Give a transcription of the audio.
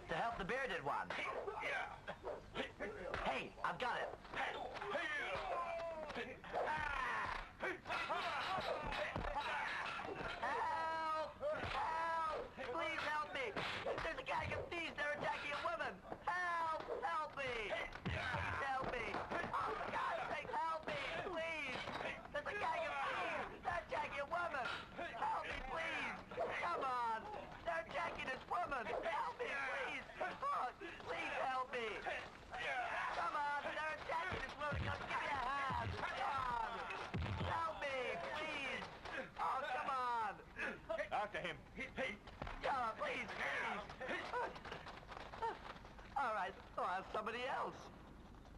to help the bearded one. Hey, I've got it. Help! Help! Please help me! There's a gang of thieves that are attacking a woman! Help! Help me! Please help me! Oh, for God's sake, help me! Please! There's a gang of thieves! They're attacking a woman! Help me, please! Come on! They're attacking this woman! Help me, please! Oh, please help me! Come on! They're attacking this woman! Come give me a hand! Come on! Help me, please! Oh, come on! After him. Come on, please, please! All right, I'll ask somebody else.